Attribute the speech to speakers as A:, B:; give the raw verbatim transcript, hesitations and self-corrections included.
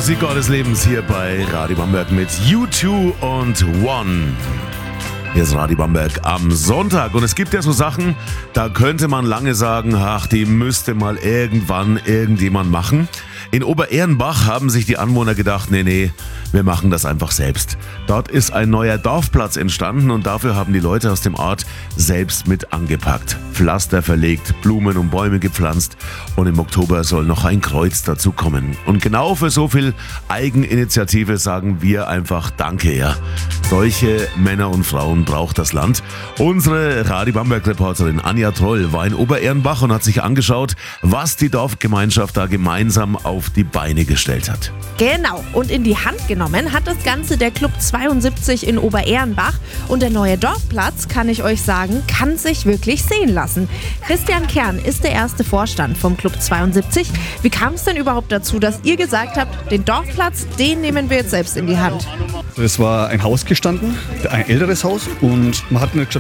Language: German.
A: Musik eures Lebens hier bei Radio Bamberg mit U zwei und One. Hier ist Radio Bamberg am Sonntag und es gibt ja so Sachen, da könnte man lange sagen, ach, die müsste mal irgendwann irgendjemand machen. In Oberehrenbach haben sich die Anwohner gedacht, nee, nee, wir machen das einfach selbst. Dort ist ein neuer Dorfplatz entstanden und dafür haben die Leute aus dem Ort selbst mit angepackt. Pflaster verlegt, Blumen und Bäume gepflanzt und im Oktober soll noch ein Kreuz dazu kommen. Und genau für so viel Eigeninitiative sagen wir einfach Danke, ja. Solche Männer und Frauen braucht das Land. Unsere Radio Bamberg-Reporterin Anja Troll war in Oberehrenbach und hat sich angeschaut, was die Dorfgemeinschaft da gemeinsam auf die Beine gestellt hat.
B: Genau, und in die Hand genommen hat das Ganze der Club zweiundsiebzig in Oberehrenbach. Und der neue Dorfplatz, kann ich euch sagen, kann sich wirklich sehen lassen. Christian Kern ist der erste Vorstand vom Club zweiundsiebzig. Wie kam es denn überhaupt dazu, dass ihr gesagt habt, den Dorfplatz, den nehmen wir jetzt selbst in die Hand?
C: Es war ein Haus gestanden, ein älteres Haus, und man hat nicht gesagt,